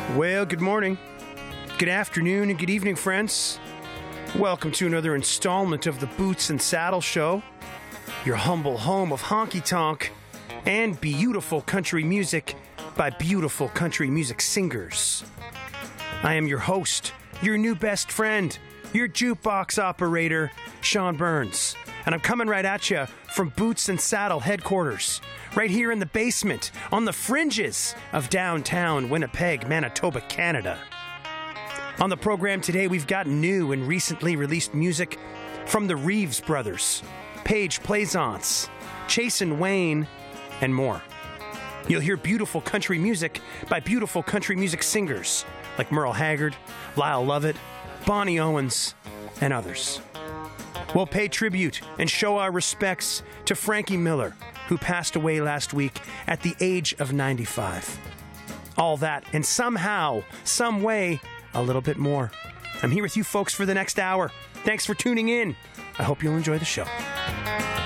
Well, good morning, good afternoon, and good evening, friends. Welcome to another installment of the Boots and Saddle Show, your humble home of honky-tonk and beautiful country music by beautiful country music singers. I am your host, your new best friend, your jukebox operator, Sean Burns. And I'm coming right at you from Boots and Saddle headquarters, right here in the basement, on the fringes of downtown Winnipeg, Manitoba, Canada. On the program today, we've got new and recently released music from the Reeves Brothers, Paige Plaisance, Chasen Wayne, and more. You'll hear beautiful country music by beautiful country music singers like Merle Haggard, Lyle Lovett, Bonnie Owens, and others. We'll pay tribute and show our respects to Frankie Miller, who passed away last week at the age of 95. All that, and somehow, some way, a little bit more. I'm here with you folks for the next hour. Thanks for tuning in. I hope you'll enjoy the show.